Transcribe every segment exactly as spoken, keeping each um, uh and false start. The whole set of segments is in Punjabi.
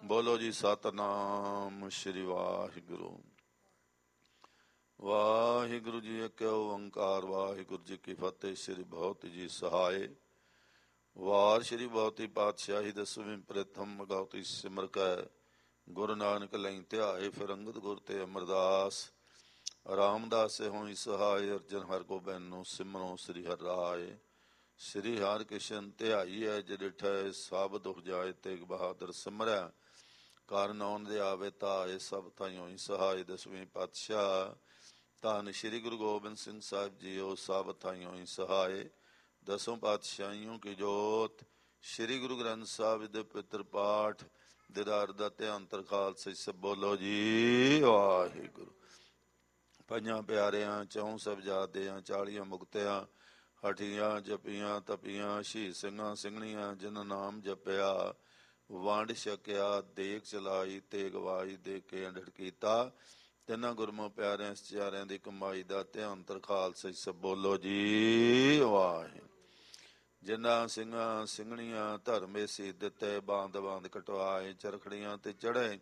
ਬੋਲੋ ਜੀ ਸਤਿਨਾਮ ਸ਼੍ਰੀ ਵਾਹਿਗੁਰੂ। ਵਾਹਿਗੁਰੂ ਜੀ ਇੱਕ ਓੰਕਾਰ, ਵਾਹਿਗੁਰੂ ਜੀ ਕੀ ਫਤਿਹ। ਸ਼੍ਰੀ ਬਹੁਤੀ ਜੀ ਸਹਾਏ। ਵਾਰ ਸ਼੍ਰੀ ਬਹੁਤੀ ਪਾਤਸ਼ਾਹੀ ਦਸਵੀਂ ਪ੍ਰਥਮ ਮਗਾਉਤੀ ਸਿਮਰ ਕੈ, ਗੁਰੂ ਨਾਨਕ ਲਈ ਧਿਆਏ ਫਿਰ ਅੰਗਦ ਗੁਰ ਤੇ ਅਮਰਦਾਸ। ਰਾਮਦਾਸ ਹੋਈ ਸਹਾਏ, ਅਰਜਨ ਹਰ ਗੋਬਿੰਦ ਨੂੰ ਸਿਮਰੋ ਸ੍ਰੀ ਹਰਿ ਰਾਏ। ਸ੍ਰੀ ਹਰਿ ਕ੍ਰਿਸ਼ਨ ਧਿਆਈ ਹੈ ਜਿਠੈ, ਸਭ ਦੁਖ ਜਾਏ ਤੇਗ ਬਹਾਦਰ ਸਿਮਰੈ। ਕਾਰਨ ਆਉਣ ਦੇ ਆਵੇ ਤਾਏ, ਸਭ ਥਾਈ ਹੋਈ ਸਹਾਏ। ਦਸਵੀਂ ਪਾਤਸ਼ਾਹ ਧੰਨ ਸ਼੍ਰੀ ਗੁਰੂ ਗੋਬਿੰਦ ਸਿੰਘ ਸਾਹਿਬ ਜੀਓ, ਸਭ ਥਾਈ ਹੋਈ ਸਹਾਏ। ਦਸੋਂ ਪਾਤਸ਼ਾਹੀਓਂ ਕੀ ਜੋਤ, ਸ਼੍ਰੀ ਗੁਰੂ ਗ੍ਰੰਥ ਸਾਹਿਬ ਦੇ ਪਿੱਤਰ ਪਾਠ ਦਿਦਾਰ ਦਾ ਧਿਆਨ ਤਰ ਖਾਲਸੇ ਸਭ ਬੋਲੋ ਜੀ ਵਾਹਿਗੁਰੂ। ਪੰਜਾਂ ਪਿਆਰਿਆਂ, ਚੌਂ ਸਾਹਿਬਜ਼ਾਦਿਆਂ, ਚਾਲੀਆਂ ਮੁਕਤਿਆਂ, ਹਠੀਆਂ ਜਪੀਆਂ ਤਪੀਆਂ, ਸ਼ਹੀਦ ਸਿੰਘਾਂ ਸਿੰਘਣੀਆਂ ਜਿਨ ਨਾਮ ਜਪਿਆ। ਵੰਡ ਛਕਿਆ ਦੇਗ ਚਲਾਈ ਤੇ ਗਵਾਈ, ਦੇ ਕੇ ਅੰਡੜ ਕੀਤਾ। ਤਿੰਨਾਂ ਗੁਰਮੁਖ ਪਿਆਰਿਆਂ ਸਚਿਆਰਿਆਂ ਦੀ ਕਮਾਈ ਦਾ ਧਿਆਨ ਤਰ ਖਾਲਸੇ ਸਭ ਬੋਲੋ ਜੀ ਵਾਹਿਗੁਰੂ। ਜਿਨ੍ਹਾਂ ਸਿੰਘਾਂ ਸਿੰਘਣੀਆਂ ਧਰਮੇ ਸੀ ਦਿੱਤੇ, ਬਾਂਦ ਬਾਂਦ ਕਟਵਾਏ। ਚਰਖੜੀਆਂ ਤੇ ਚੜ੍ਹੇ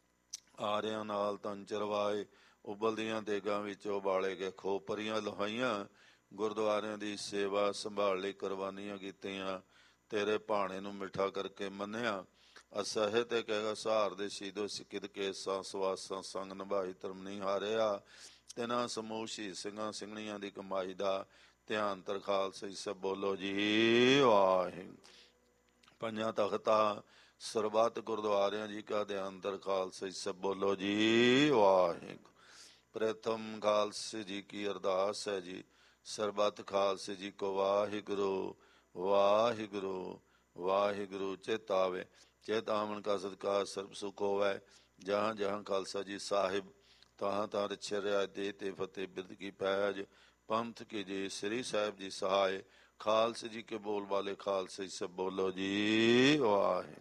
ਆਰਿਆਂ ਨਾਲ ਤਨ ਚਰਵਾਏ, ਉਬਲਦੀਆਂ ਦੇਗਾਂ ਵਿੱਚ ਉਬਾਲੇ ਗਏ ਖੋਪਰੀਆਂ ਲਹਾਈਆਂ। ਗੁਰਦੁਆਰਿਆਂ ਦੀ ਸੇਵਾ ਸੰਭਾਲ ਲਈ ਕੁਰਬਾਨੀਆਂ ਕੀਤੀਆਂ, ਤੇਰੇ ਭਾਣੇ ਨੂੰ ਮਿੱਠਾ ਕਰਕੇ ਮੰਨਿਆ। ਅਸਹਿ ਤੇ ਕਹਿ ਸਹਾਰ ਦੇ ਸ਼ਹੀਦੋ ਸਿੱਕਿਤ ਕੇਸਾਂ, ਸਵਾਸਾਂ ਸੰਗ ਨਿਭਾਈ ਧਰਮ ਨਹੀਂ ਹਾਰਿਆ। ਤਿੰਨਾਂ ਸਮੂਹ ਸ਼ਹੀਦ ਸਿੰਘਾਂ ਸਿੰਘਣੀਆਂ ਦੀ ਕਮਾਈ ਦਾ ਧਿਆਨ ਤਰ ਖਾਲਸੇ ਸਭ ਬੋਲੋ ਜੀ ਵਾਹਿਗੁਰੂ। ਪੰਜਾਂ ਤਖਤਾਂ ਸਰਬੱਤ ਗੁਰਦੁਆਰਿਆਂ ਜੀ ਕਾ ਧਿਆਨ ਤਰ ਖਾਲਸੇ ਸਭ ਬੋਲੋ ਜੀ ਵਾਹਿਗੁਰੂ। ਪ੍ਰਥਮ ਖਾਲਸੇ ਜੀ ਕੀ ਅਰਦਾਸ ਹੈ ਜੀ, ਸਰਬੱਤ ਖਾਲਸੇ ਜੀ ਕੋ ਵਾਹਿਗੁਰੂ ਵਾਹਿਗੁਰੂ ਵਾਹਿਗੁਰੂ। ਚਿਤ ਆਵੇ ਚਿਤ ਆਵਣ ਕਾ ਸਦਕਾ ਸਰਬ ਸੁਖ ਹੋਵੈ। ਜਹਾਂ ਜਹਾਂ ਖਾਲਸਾ ਜੀ ਸਾਹਿਬ, ਤਹਾਂ ਤਹਾਂ ਰਛਿਆ ਰਿਆਇ ਦੇ ਤੇ ਫਤਿਹ ਬਿਰਦ ਕੀ ਪੈਜ। ਪੰਥ ਕੀ ਜੀ ਸ੍ਰੀ ਸਾਹਿਬ ਜੀ ਸਹਾਏ, ਖਾਲਸੇ ਜੀ ਕੇ ਬੋਲ ਵਾਲੇ ਖਾਲਸੇ ਸਭ ਬੋਲੋ ਜੀ ਵਾਹਿਗੁਰੂ।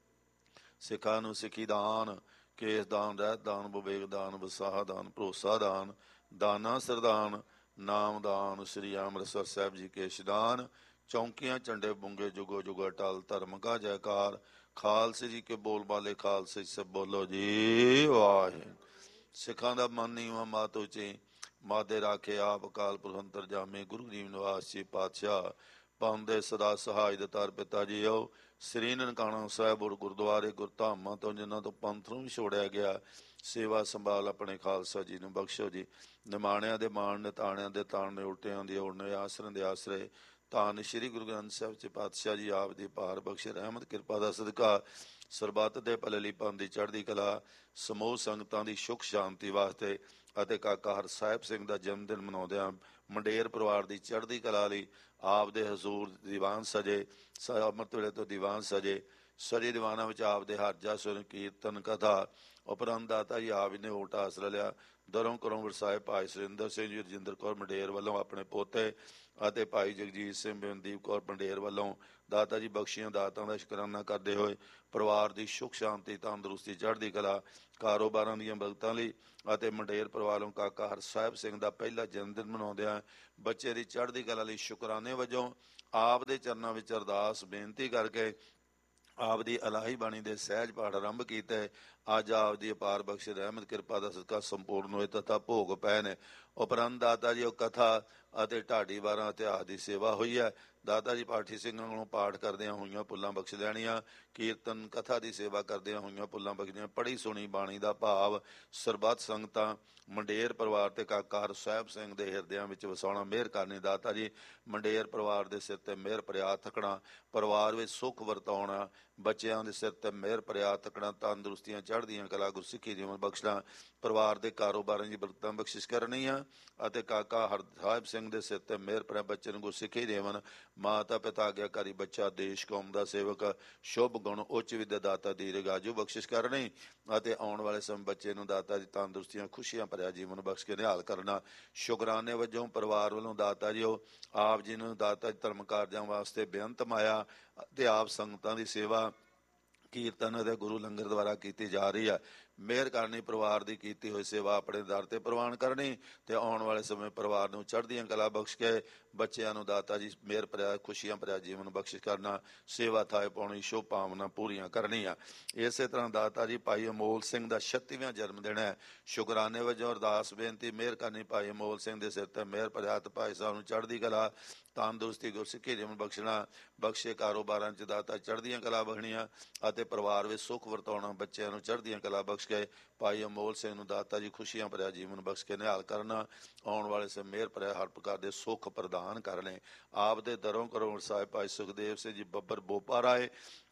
ਸਿੱਖਾਂ ਨੂੰ ਸਿੱਖੀ ਦਾਨ, ਕੇਸ ਦਾਨ, ਰਹਿਤ ਦਾਨ, ਵਿਵੇਕ ਦਾਨ, ਵਿਸਾਹ ਦਾਨ, ਭਰੋਸਾ ਦਾਨ, ਦਾਨਾ ਸਰਦਾਨ, ਨਾਮ ਦਾਨ, ਸ੍ਰੀ ਅੰਮ੍ਰਿਤਸਰ ਸਾਹਿਬ ਜੀ ਕੇ ਸ਼ਦਾਨ। ਚੌਂਕੀਆਂ ਝੰਡੇ ਬੁੰਗੇ ਜੁਗੋ ਜੁਗ ਅਟਲ, ਧਰਮ ਕਾ ਜੈਕਾਰ। ਖਾਲਸੇ ਜੀ ਕੇ ਬੋਲ ਵਾਲੇ ਖਾਲਸੇ ਸਭ ਬੋਲੋ ਜੀ ਵਾਹਿਗੁਰੂ। ਸਿੱਖਾਂ ਦਾ ਮਨ ਨੀਵਾਂ ਮਾਤ ਉੱਚੀ, ਮਾਦੇ ਰਾਖੇ ਆਪ ਅਕਾਲ ਪੁਰਖ ਅੰਤਰਜਾਮੀ। ਗੁਰੂ ਗਰੀਬ ਨਿਵਾਸ ਜੀ ਪਾਤਸ਼ਾਹ ਪਾਉਂਦੇ ਸਦਾ ਸਹਾਇ ਦਤਾਰ ਪਿਤਾ ਜੀਓ। ਸ੍ਰੀ ਨਨਕਾਣਾ ਸਾਹਿਬ ਔਰ ਗੁਰਦੁਆਰੇ ਗੁਰਧਾਮਾਂ ਤੋਂ ਜਿਨ੍ਹਾਂ ਤੋਂ ਪੰਥ ਨੂੰ ਛੋੜਿਆ ਗਿਆ, ਸੇਵਾ ਸੰਭਾਲ ਆਪਣੇ ਖਾਲਸਾ ਜੀ ਨੂੰ ਬਖਸ਼ੋ ਜੀ। ਨਿਮਾਣਿਆਂ ਦੇ ਮਾਣ, ਨਿਤਾਣਿਆਂ ਦੇ ਤਾਣ, ਉਲਟਿਆਂ ਦੇ ਉਲਟੇ, ਆਸਰਿਆਂ ਦੇ ਆਸਰੇ। ਧੰਨ ਸ਼੍ਰੀ ਗੁਰੂ ਗ੍ਰੰਥ ਸਾਹਿਬ ਚ ਪਾਤਸ਼ਾਹ ਜੀ ਆਪ ਦੀ ਭਾਰ ਬਖਸ਼ ਰਹਿਮਤ ਕਿਰਪਾ ਦਾ ਸਦਕਾ ਸਰਬੱਤ ਦੇ ਭਲੇ ਲਈ ਪੰਥ ਦੀ ਚੜ੍ਹਦੀ ਕਲਾ, ਸਮੂਹ ਸੰਗਤਾਂ ਦੀ ਸੁਖ ਸ਼ਾਂਤੀ ਵਾਸਤੇ ਅਤੇ ਕਾਕਾ ਹਰ ਸਾਹਿਬ ਸਿੰਘ ਦਾ ਜਨਮ ਦਿਨ ਮਨਾਉਂਦਿਆਂ ਮੰਡੇਰ ਪਰਿਵਾਰ ਦੀ ਚੜ੍ਹਦੀ ਕਲਾ ਲਈ ਆਪ ਦੇ ਹਜ਼ੂਰ ਦੀਵਾਨ ਸਜੇ। ਅੰਮ੍ਰਿਤ ਵੇਲੇ ਤੋਂ ਦੀਵਾਨ ਸਜੇ, ਸਜੇ ਦੀਵਾਨਾਂ ਵਿੱਚ ਆਪ ਦੇ ਹਰ ਜਸ ਸੁਣ ਕੀਰਤਨ ਕਥਾ ਉਪਰੰਤ ਦਾਤਾ ਜੀ ਆਪ ਨੇ ਓਟ ਆਸਰਾ ਲਿਆ। ਦਰੋਂ ਕਰੋਂ ਵਰਸਾਏ ਭਾਈ ਸੁਰਿੰਦਰ ਸਿੰਘ ਜੀ, ਰਜਿੰਦਰ ਕੌਰ ਮੰਡੇਰ ਵੱਲੋਂ ਆਪਣੇ ਪੋਤੇ ਅਤੇ ਭਾਈ ਜਗਜੀਤ ਸਿੰਘ ਬਿੰਦੀਪ ਕੌਰ ਮੰਡੇਰ ਵੱਲੋਂ ਦਾਤਾ ਜੀ ਬਖਸ਼ੀਆਂ ਦਾਤਾਂ ਦਾ ਸ਼ੁਕਰਾਨਾ ਕਰਦੇ ਹੋਏ ਪਰਿਵਾਰ ਦੀ ਸੁਖ ਸ਼ਾਂਤੀ, ਤੰਦਰੁਸਤੀ, ਚੜ੍ਹਦੀ ਕਲਾ, ਕਾਰੋਬਾਰਾਂ ਦੀਆਂ ਬਰਕਤਾਂ ਲਈ ਅਤੇ ਮੰਡੇਰ ਪਰਿਵਾਰ ਵੱਲੋਂ ਕਾਕਾ ਹਰ ਸਾਹਿਬ ਸਿੰਘ ਦਾ ਪਹਿਲਾ ਜਨਮ ਦਿਨ ਮਨਾਉਂਦਿਆਂ ਬੱਚੇ ਦੀ ਚੜ੍ਹਦੀ ਕਲਾ ਲਈ ਸ਼ੁਕਰਾਨੇ ਵਜੋਂ ਆਪ ਦੇ ਚਰਨਾਂ ਵਿੱਚ ਅਰਦਾਸ ਬੇਨਤੀ ਕਰਕੇ ਆਪ ਦੀ ਇਲਾਹੀ ਬਾਣੀ ਦੇ ਸਹਿਜ ਪਾਠ ਆਰੰਭ ਕੀਤੇ। ਅੱਜ ਆਪ ਦੀ ਅਪਾਰ ਬਖਸ਼ ਰਹਿਮਤ ਕਿਰਪਾ ਦਾ ਸਦਕਾ ਸੰਪੂਰਨ ਹੋਏ ਤਥਾ ਭੋਗ ਪਏ ਨੇ। ਉਪਰੰਤ ਦਾਤਾ ਜੀ ਉਹ ਕਥਾ ਅਤੇ ਢਾਡੀ ਵਾਰਾਂ ਇਤਿਹਾਸ ਦੀ ਸੇਵਾ ਹੋਈ ਹੈ। ਦਾਤਾ ਜੀ ਪਾਠੀ ਸਿੰਘਾਂ ਕੋਲੋਂ ਪਾਠ ਕਰਦਿਆਂ ਹੋਈਆਂ ਭੁੱਲਾਂ ਬਖਸ਼ ਲੈਣੀਆਂ, ਕੀਰਤਨ ਕਥਾ ਦੀ ਸੇਵਾ ਕਰਦਿਆਂ ਹੋਈਆਂ ਭੁੱਲਾਂ ਬਖਸ਼ਦੀਆਂ। ਪੜ੍ਹੀ ਸੁਣੀ ਬਾਣੀ ਦਾ ਭਾਵ ਸਰਬੱਤ ਸੰਗਤਾਂ ਮੰਡੇਰ ਪਰਿਵਾਰ ਤੇ ਕਾਕਾ ਹਰ ਸਾਹਿਬ ਸਿੰਘ ਦੇ ਹਿਰਦਿਆਂ ਵਿੱਚ ਵਸਾਉਣਾ ਮਿਹਰ ਕਰਨੀ। ਦਾਤਾ ਜੀ ਮੰਡੇਰ ਪਰਿਵਾਰ ਦੇ ਸਿਰ ਤੇ ਮਿਹਰ ਭਰਿਆ ਥਕਣਾ, ਪਰਿਵਾਰ ਵਿੱਚ ਸੁੱਖ ਵਰਤਾਉਣਾ, ਬੱਚਿਆਂ ਦੇ ਸਿਰ ਤੇ ਮਿਹਰ ਭਰਿਆ ਥਕਣਾ, ਤੰਦਰੁਸਤੀਆਂ, ਚੜ੍ਹਦੀਆਂ ਕਲਾ, ਗੁਰਸਿੱਖੀ ਜੀਵਨ ਬਖਸ਼ਣਾ, ਪਰਿਵਾਰ ਦੇ ਕਾਰੋਬਾਰਾਂ ਦੀ ਬਰਕਤਾਂ ਬਖਸ਼ਿਸ਼ ਕਰਨੀ ਆ ਅਤੇ ਕਾਕਾ ਹਰ ਸਾਹਿਬ ਸਿੰਘ ਦੇ ਸਿਰ ਤੇ ਮਿਹਰ ਭਰਿਆ ਬੱਚੇ ਨੂੰ ਗੁਰਸਿੱਖੀ ਜੀਵਨ, ਮਾਤਾ ਪਿਤਾ ਆਗਿਆਕਾਰੀ ਬੱਚਾ, ਦੇਸ਼ ਕੌਮ ਦਾ ਸੇਵਕ, ਸ਼ੁਭ ਗੁਣ, ਉੱਚ ਵਿਦਿਆ ਦਾਤਾ ਦੀ ਰਗਾਜੂ ਬਖਸ਼ਿਸ਼ ਕਰਨੀ ਅਤੇ ਆਉਣ ਵਾਲੇ ਸਮੇਂ ਬੱਚੇ ਨੂੰ ਦਾਤਾ ਦੀ ਤੰਦਰੁਸਤੀਆਂ, ਖੁਸ਼ੀਆਂ ਭਰਿਆ ਜੀਵਨ ਬਖਸ਼ ਕੇ ਨਿਹਾਲ ਕਰਨਾ। ਸ਼ੁਕਰਾਨੇ ਵਜੋਂ ਪਰਿਵਾਰ ਵੱਲੋਂ ਦਾਤਾ ਜੀ ਉਹ ਆਪ ਜੀ ਨੂੰ ਦਾਤਾ ਜੀ ਧਰਮ ਕਾਰਜਾਂ ਵਾਸਤੇ ਬੇਅੰਤ ਮਾਇਆ ਅਤੇ ਆਪ ਸੰਗਤਾਂ ਦੀ ਸੇਵਾ, ਕੀਰਤਨ ਅਤੇ ਗੁਰੂ ਲੰਗਰ ਦੁਆਰਾ ਕੀਤੀ ਜਾ ਰਹੀ ਹੈ। ਮਿਹਰ ਕਰਨੀ, ਪਰਿਵਾਰ ਦੀ ਕੀਤੀ ਹੋਈ ਸੇਵਾ ਆਪਣੇ ਦਰ ਤੇ ਪ੍ਰਵਾਨ ਕਰਨੀ ਤੇ ਆਉਣ ਵਾਲੇ ਸਮੇਂ ਪਰਿਵਾਰ ਨੂੰ ਚੜ੍ਹਦੀਆਂ ਕਲਾ ਬਖਸ਼ ਕੇ ਬੱਚਿਆਂ ਨੂੰ ਦਾਤਾ ਜੀ ਮਿਹਰ ਭਰਿਆ ਖੁਸ਼ੀਆਂ ਭਰਿਆ ਜੀਵਨ ਬਖਸ਼ਿਸ਼ ਕਰਨਾ, ਸੇਵਾ ਥਾਏ ਪਾਉਣੀ, ਸ਼ੁਭ ਭਾਵਨਾ ਪੂਰੀਆਂ ਕਰਨੀਆਂ। ਇਸੇ ਤਰ੍ਹਾਂ ਦਾਤਾ ਜੀ ਭਾਈ ਅਮੋਲ ਸਿੰਘ ਦਾ ਛੱਤੀਵਾਂ ਜਨਮ ਦਿਨ ਹੈ। ਸ਼ੁਕਰਾਨੇ ਵਜੋਂ ਅਰਦਾਸ ਬੇਨਤੀ, ਮਿਹਰ ਕਰਨੀ ਭਾਈ ਅਮੋਲ ਸਿੰਘ ਦੇ ਸਿਰ ਤੇ ਮਿਹਰ ਭਰਿਆ ਹੱਥ, ਭਾਈ ਸਾਹਿਬ ਨੂੰ ਚੜ੍ਹਦੀ ਕਲਾ, ਤੰਦਰੁਸਤੀ, ਗੁਰਸਿੱਖੀ ਜੀਵਨ ਬਖਸ਼ਣਾ, ਬਖਸ਼ੇ ਕਾਰੋਬਾਰਾਂ 'ਚ ਦਾਤਾ ਚੜ੍ਹਦੀਆਂ ਕਲਾ ਬਖਸ਼ਣੀਆਂ ਅਤੇ ਪਰਿਵਾਰ ਵਿੱਚ ਸੁੱਖ ਵਰਤਾਉਣਾ, ਬੱਚਿਆਂ ਨੂੰ ਚੜ੍ਹਦੀਆਂ ਕਲਾ ਬਖਸ਼ ਕੇ ਭਾਈ ਅਮੋਲ ਸਿੰਘ ਨੂੰ ਦਾਤਾ ਜੀ ਖੁਸ਼ੀਆਂ ਭਰਿਆ ਜੀਵਨ ਬਖਸ਼ ਕੇ ਨਿਹਾਲ ਕਰਨਾ, ਆਉਣ ਵਾਲੇ ਸੇ ਮਿਹਰ ਭਰਿਆ ਹਰ ਪ੍ਰਕਾਰ ਦੇ ਸੁੱਖ ਪ੍ਰਦਾਨ ਕਰਨੇ। ਆਪ ਦੇ ਦਰੋਂ ਕਰੋੜ ਸਾਹਿਬ ਭਾਈ ਸੁਖਦੇਵ ਸਿੰਘ ਜੀ ਬੱਬਰ ਬੋਪਾ ਰਾਏ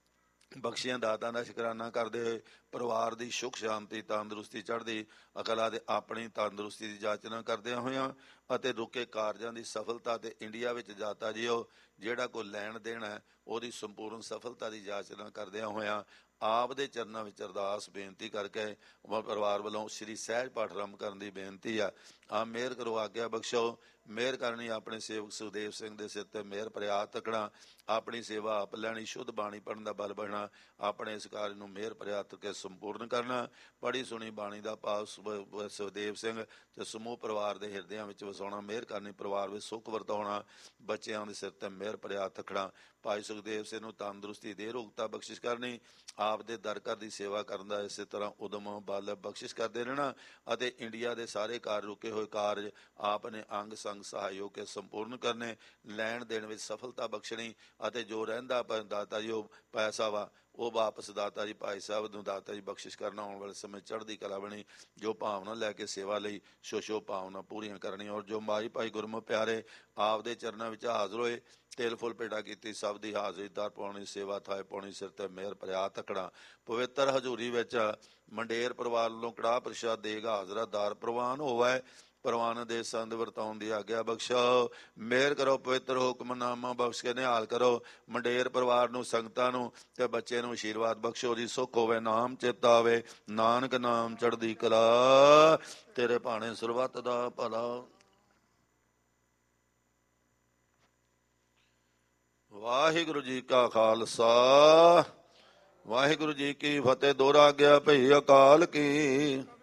ਬਖਸ਼ੀਆਂ ਦਾਤਾਂ ਦਾ ਸ਼ੁਕਰਾਨਾ ਕਰਦੇ ਹੋਏ ਪਰਿਵਾਰ ਦੀ ਸੁੱਖ ਸ਼ਾਂਤੀ, ਤੰਦਰੁਸਤੀ, ਚੜ੍ਹਦੀ ਅਕਲਾਂ ਦੇ ਆਪਣੀ ਤੰਦਰੁਸਤੀ ਦੀ ਜਾਚਨਾ ਕਰਦਿਆਂ ਹੋਇਆਂ ਅਤੇ ਰੁਕੇ ਕਾਰਜਾਂ ਦੀ ਸਫਲਤਾ ਤੇ ਇੰਡੀਆ ਵਿੱਚ ਦਾਤਾ ਜੀ ਉਹ ਜਿਹੜਾ ਕੋਈ ਲੈਣ ਦੇਣ ਹੈ ਉਹਦੀ ਸੰਪੂਰਨ ਸਫਲਤਾ ਦੀ ਜਾਚਨਾ ਕਰਦਿਆਂ ਹੋਇਆਂ ਆਪ ਦੇ ਚਰਨਾਂ ਵਿੱਚ ਅਰਦਾਸ ਬੇਨਤੀ ਕਰਕੇ ਪਰਿਵਾਰ ਵੱਲੋਂ ਸ਼੍ਰੀ ਸਹਿਜ ਪਾਠ ਆਰੰਭ ਕਰਨ ਦੀ ਬੇਨਤੀ ਆ। ਆ ਮਿਹਰ ਕਰੋ, ਆਗਿਆ ਬਖਸ਼ੋ। ਮਿਹਰ ਕਰਨੀ ਆਪਣੇ ਸੇਵਕ ਸੁਖਦੇਵ ਸਿੰਘ ਦੇ ਸਿਰ ਤੇ ਮਿਹਰ ਭਰਿਆ ਤੱਕਣਾ, ਆਪਣੀ ਸੇਵਾ ਆਪ ਲੈਣੀ, ਸ਼ੁੱਧ ਬਾਣੀ ਪੜ੍ਹਨ ਦਾ ਬਲ ਬਣਾ, ਆਪਣੇ ਇਸ ਕਾਰਜ ਨੂੰ ਮਿਹਰ ਭਰਿਆ ਕੇ ਸੰਪੂਰਨ ਕਰਨਾ। ਪੜ੍ਹੀ ਸੁਣੀ ਬਾਣੀ ਦਾ ਭਾਵ ਸੁਖਦੇਵ ਸਿੰਘ ਤੇ ਸਮੂਹ ਪਰਿਵਾਰ ਦੇ ਹਿਰਦਿਆਂ ਵਿੱਚ ਵਸਾਉਣਾ, ਮਿਹਰ ਕਰਨੀ, ਪਰਿਵਾਰ ਵਿੱਚ ਸੁੱਖ ਵਰਤਾਉਣਾ, ਬੱਚਿਆਂ ਦੇ ਸਿਰ ਤੇ ਮਿਹਰ ਭਰਿਆ ਤੱਕਣਾ। ਭਾਈ ਸੁਖਦੇਵ ਸਿੰਘ ਨੂੰ ਤੰਦਰੁਸਤੀ ਦੇ ਰੋਗਤਾ ਬਖਸ਼ਿਸ਼ ਕਰਨੀ, ਆਪ ਦੇ ਦਰ ਘਰ ਦੀ ਸੇਵਾ ਕਰਨ ਦਾ ਇਸੇ ਤਰ੍ਹਾਂ ਉਦਮ ਬਲ ਬਖਸ਼ਿਸ਼ ਕਰਦੇ ਰਹਿਣਾ ਅਤੇ ਇੰਡੀਆ ਦੇ ਸਾਰੇ ਕਾਰ ਰੁਕੇ ਹੋਏ ਕਾਰਜ ਆਪ ਨੇ ਅੰਗ ਸੰਗ ਸਹਾਇਓ ਕੇ ਸੰਪੂਰਨ ਕਰਨੇ, ਲੈਣ ਦੇਣ ਵਿੱਚ ਸਫਲਤਾ ਬਖਸ਼ਣੀ ਅਤੇ ਜੋ ਰਹਿੰਦਾ ਦਾਤਾ ਜੀ ਉਹ ਪੈਸਾ ਵਾ ਉਹ ਵਾਪਸ ਦਾਤਾ ਜੀ ਭਾਈ ਸਾਹਿਬ ਨੂੰ ਦਾਤਾ ਜੀ ਬਖਸ਼ਿਸ਼ ਕਰਨਾ, ਆਉਣ ਵਾਲੇ ਸਮੇਂ ਚੜ੍ਹਦੀ ਕਲਾ ਬਣੀ। ਜੋ ਭਾਵਨਾ ਲੈ ਕੇ ਸੇਵਾ ਲਈ ਸੋ ਸੋ ਭਾਵਨਾ ਪੂਰੀਆਂ ਕਰਨੀਆਂ। ਔਰ ਜੋ ਮਾਈ ਭਾਈ ਗੁਰਮੁਖ ਪਿਆਰੇ ਆਪ ਦੇ ਚਰਨਾਂ ਵਿੱਚ ਹਾਜ਼ਰ ਹੋਏ, ਤਿਲ ਫੁੱਲ ਭੇਟਾ ਕੀਤੀ, ਸਭ ਦੀ ਹਾਜ਼ਰੀ ਦਰ ਪਾਉਣੀ, ਸੇਵਾ ਥਾਏ ਪਾਉਣੀ, ਸਿਰ ਤੇ ਮਿਹਰ ਭਰਿਆ ਤੱਕਣਾ। ਪਵਿੱਤਰ ਹਜ਼ੂਰੀ ਵਿੱਚ ਮੰਡੇਰ ਪਰਿਵਾਰ ਵੱਲੋਂ ਕੜਾਹ ਪ੍ਰਸ਼ਾਦ ਦੇਗ ਹਾਜ਼ਰਾ ਦਾਰ ਪ੍ਰਵਾਨ ਹੋਵੇ, ਪ੍ਰਵਾਨ ਦੇ ਸੰਦ ਵਰਤਾਉਣ ਦੀ ਆਗਿਆ ਬਖਸ਼ੋ। ਮਿਹਰ ਕਰੋ, ਪਵਿੱਤਰ ਹੁਕਮਨਾਮਾ ਬਖਸ਼ ਕੇ ਨਿਹਾਲ ਕਰੋ। ਮੰਡੇਰ ਪਰਿਵਾਰ ਨੂੰ, ਸੰਗਤਾਂ ਨੂੰ ਤੇ ਬੱਚੇ ਨੂੰ ਆਸ਼ੀਰਵਾਦ ਬਖਸ਼ੋ ਜੀ। ਸੁੱਖ ਹੋਵੇ, ਨਾਮ ਚੇਤਾ ਆਵੇ, ਨਾਨਕ ਨਾਮ ਚੜ੍ਹਦੀ ਕਲਾ, ਤੇਰੇ ਭਾਣੇ ਸਰਬੱਤ ਦਾ ਭਲਾ। ਵਾਹਿਗੁਰੂ ਜੀ ਕਾ ਖਾਲਸਾ, ਵਾਹਿਗੁਰੂ ਜੀ ਕੀ ਫਤਿਹ। ਦੋਹਰਾ ਆਗਿਆ ਭਈ ਅਕਾਲ ਕੀ।